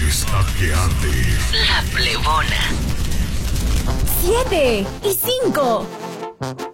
Está que arde. La Plebona. 7 y 5.